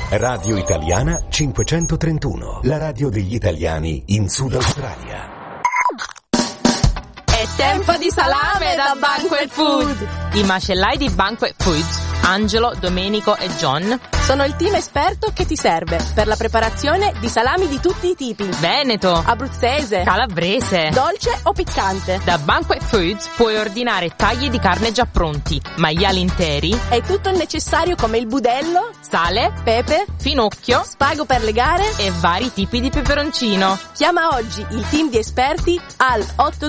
Radio Italiana 531, la radio degli italiani in Sud Australia. È tempo di salame da Banquet Food! I macellai di Banquet Foods, Angelo, Domenico e John, sono il team esperto che ti serve per la preparazione di salami di tutti i tipi. Veneto, abruzzese, calabrese, dolce o piccante. Da Banquet Foods puoi ordinare tagli di carne già pronti, maiali interi e tutto il necessario come il budello, sale, pepe, finocchio, spago per le gare e vari tipi di peperoncino. Chiama oggi il team di esperti al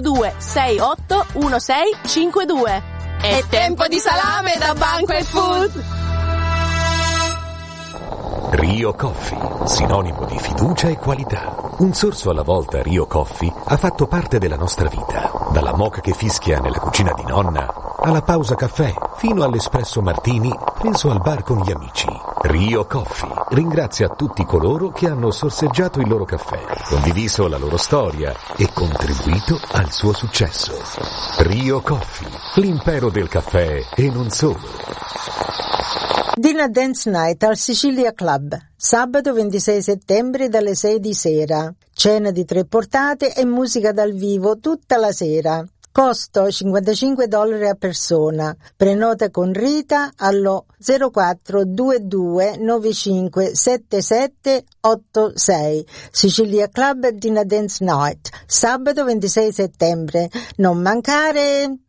82681652. È tempo di salame da Banquet Food! Rio Coffee, sinonimo di fiducia e qualità. Un sorso alla volta Rio Coffee ha fatto parte della nostra vita. Dalla moka che fischia nella cucina di nonna, alla pausa caffè, fino all'espresso martini preso al bar con gli amici. Rio Coffee ringrazia tutti coloro che hanno sorseggiato il loro caffè, condiviso la loro storia e contribuito al suo successo. Rio Coffee, l'impero del caffè e non solo. Dinner Dance Night al Sicilia Club, sabato 26 settembre dalle 6 di sera. Cena di 3 portate e musica dal vivo tutta la sera. Costo $55 a persona. Prenota con Rita allo 0422 95 77 86. Sicilia Club Dinner Dance Night, sabato 26 settembre. Non mancare!